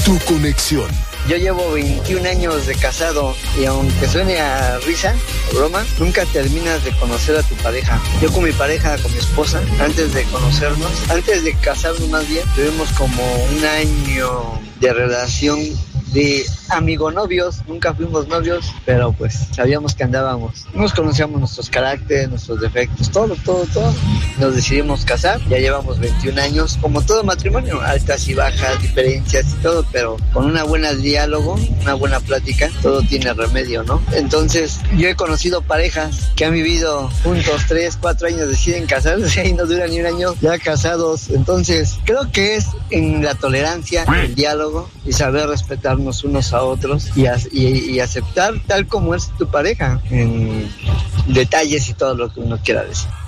Tu conexión. Yo llevo 21 años de casado y aunque suene a risa o broma, nunca terminas de conocer a tu pareja. Yo con mi pareja, con mi esposa, antes de conocernos, antes de casarnos más bien, tuvimos como un año de relación de amigo novios, nunca fuimos novios, pero pues sabíamos que andábamos. Nos conocíamos nuestros caracteres, nuestros defectos, todo. Nos decidimos casar, ya llevamos 21 años, como todo matrimonio, altas y bajas, diferencias y todo, pero con una buena diálogo, una buena plática, todo tiene remedio, ¿no? Entonces, yo he conocido parejas que han vivido juntos 3, 4 años, deciden casarse y no duran ni un año ya casados. Entonces, creo que es en la tolerancia, el diálogo y saber respetarnos unos a otros y aceptar tal como es tu pareja en detalles y todo lo que uno quiera decir.